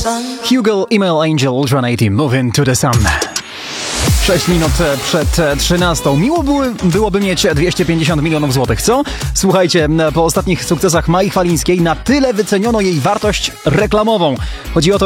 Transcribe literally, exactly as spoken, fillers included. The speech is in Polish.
Hugo, Email Angel, Ultra osiem, Moving to the Sun. sześć minut przed trzynastą. Miło były, byłoby mieć dwieście pięćdziesiąt milionów złotych, co? Słuchajcie, po ostatnich sukcesach Mai Chwalińskiej na tyle wyceniono jej wartość reklamową. Chodzi o to,